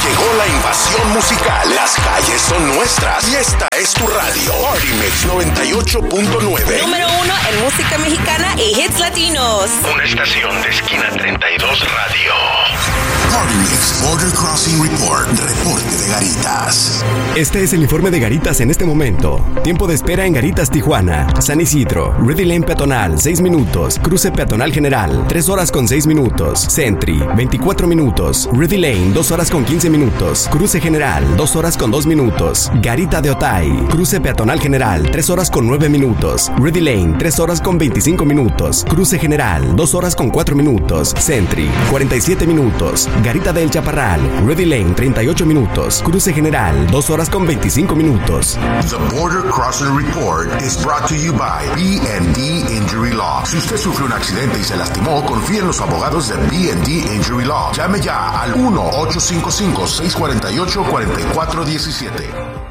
Llegó la invasión musical. Las calles son nuestras y esta es tu radio. Party Mix 98.9. Número 1 en música mexicana y hits latinos. Una estación de esquina 32 Radio. Party Mix Border Crossing Report. Reporte de Garitas. Este es el informe de Garitas en este momento. Tiempo de espera en Garitas, Tijuana. San Isidro, Ready Lane peatonal, 6 minutos. Cruce peatonal general, 3 horas con 6 minutos. Sentry, 24 minutos. Ready Lane, 2 horas con 15 minutos. Cruce general, 2 horas con 2 minutos. Garita de Otay, cruce peatonal general, 3 horas con 9 minutos. Ready Lane, 3 horas con 25 minutos. Cruce general, 2 horas con 4 minutos. Sentry, 47 minutos. Garita del Chaparral, Ready Lane, 38 minutos. Cruce general, 2 horas con 25 minutos. The Border Crossing Report is brought to you by B&D Injury Law. Si usted sufrió un accidente y se lastimó, confíe en los abogados de B&D Injury Law. Llame ya al 1-855-648-4417.